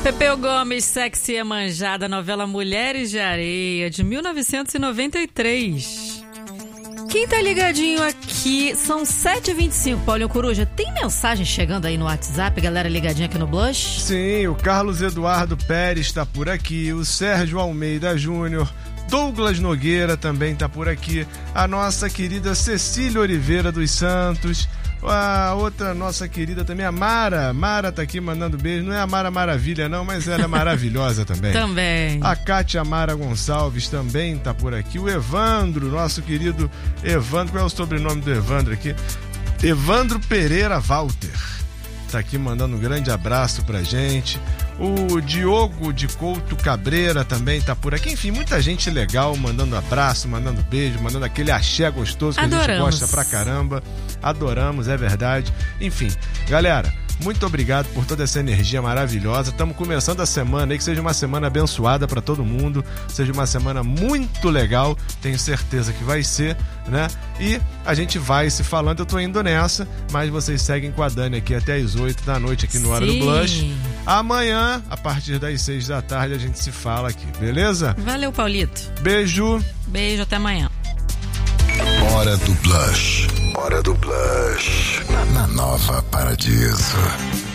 Pepeu Gomes, Sexy Iemanjá, novela Mulheres de Areia, de 1993. Quem tá ligadinho aqui, são 7h25, Paulinho Coruja. Tem mensagem chegando aí no WhatsApp, galera ligadinha aqui no Blush? Sim, o Carlos Eduardo Pérez tá por aqui, o Sérgio Almeida Júnior, Douglas Nogueira também tá por aqui, a nossa querida Cecília Oliveira dos Santos, a outra nossa querida também, a Mara. Mara tá aqui mandando beijo. Não é a Mara Maravilha não, mas ela é maravilhosa também. Também. A Kátia Mara Gonçalves também tá por aqui. O Evandro, nosso querido Evandro. Qual é o sobrenome do Evandro aqui? Evandro Pereira Walter. Tá aqui mandando um grande abraço pra gente. O Diogo de Couto Cabreira também tá por aqui. Enfim, muita gente legal mandando abraço, mandando beijo, mandando aquele axé gostoso que Adoramos. A gente gosta pra caramba. Adoramos, é verdade. Enfim, galera, muito obrigado por toda essa energia maravilhosa. Estamos começando a semana aí, que seja uma semana abençoada para todo mundo, seja uma semana muito legal, tenho certeza que vai ser, né? E a gente vai se falando, eu tô indo nessa, mas vocês seguem com a Dani aqui até as 8 da noite aqui no Hora do Blush. Amanhã, a partir das 6 da tarde, a gente se fala aqui, beleza? Valeu, Paulito. Beijo. Beijo, até amanhã. Hora do Blush. Hora do Blush. Na Nova Paradiso.